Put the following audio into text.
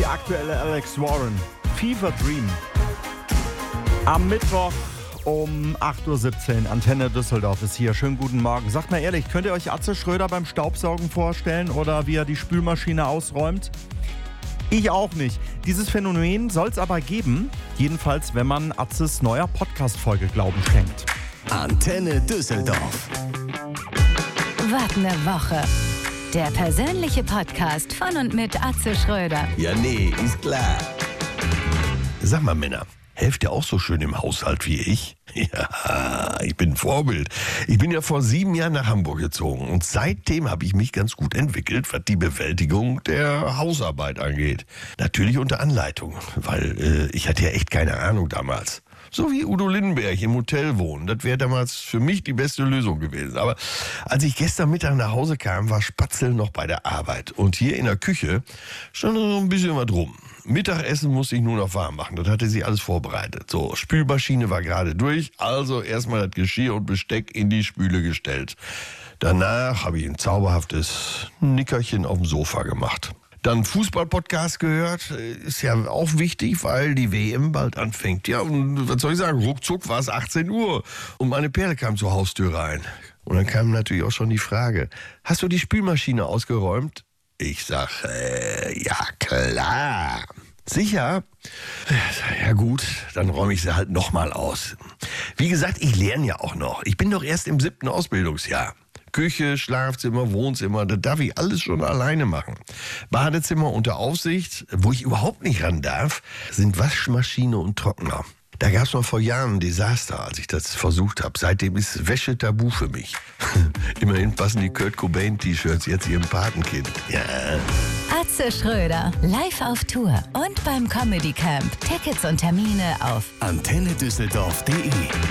Die aktuelle Alex Warren, Fever Dream. Am Mittwoch um 8.17 Uhr, Antenne Düsseldorf ist hier. Schönen guten Morgen. Sagt mal ehrlich, könnt ihr euch Atze Schröder beim Staubsaugen vorstellen oder wie er die Spülmaschine ausräumt? Ich auch nicht. Dieses Phänomen soll es aber geben, jedenfalls wenn man Atzes neuer Podcast-Folge Glauben schenkt. Antenne Düsseldorf. Was ne Woche. Der persönliche Podcast von und mit Atze Schröder. Ja, nee, ist klar. Sag mal, Männer, helft ihr auch so schön im Haushalt wie ich? Ja, ich bin ein Vorbild. Ich bin ja vor 7 Jahren nach Hamburg gezogen und seitdem habe ich mich ganz gut entwickelt, was die Bewältigung der Hausarbeit angeht. Natürlich unter Anleitung, weil ich hatte ja echt keine Ahnung damals. So wie Udo Lindenberg im Hotel wohnen. Das wäre damals für mich die beste Lösung gewesen. Aber als ich gestern Mittag nach Hause kam, war Spatzel noch bei der Arbeit. Und hier in der Küche stand noch ein bisschen was rum. Mittagessen musste ich nur noch warm machen. Das hatte sie alles vorbereitet. So, Spülmaschine war gerade durch. Also erstmal das Geschirr und Besteck in die Spüle gestellt. Danach habe ich ein zauberhaftes Nickerchen auf dem Sofa gemacht. Dann Fußball-Podcast gehört, ist ja auch wichtig, weil die WM bald anfängt. Ja, und was soll ich sagen, ruckzuck war es 18 Uhr und meine Perle kam zur Haustür rein. Und dann kam natürlich auch schon die Frage, hast du die Spülmaschine ausgeräumt? Ich sag, ja klar. Sicher? Ja gut, dann räume ich sie halt nochmal aus. Wie gesagt, ich lerne ja auch noch. Ich bin doch erst im 7. Ausbildungsjahr. Küche, Schlafzimmer, Wohnzimmer, das darf ich alles schon alleine machen. Badezimmer unter Aufsicht, wo ich überhaupt nicht ran darf, sind Waschmaschine und Trockner. Da gab es mal vor Jahren ein Desaster, als ich das versucht habe. Seitdem ist Wäsche tabu für mich. Immerhin passen die Kurt Cobain-T-Shirts jetzt ihrem Patenkind. Ja. Atze Schröder, live auf Tour und beim Comedy Camp. Tickets und Termine auf AntenneDüsseldorf.de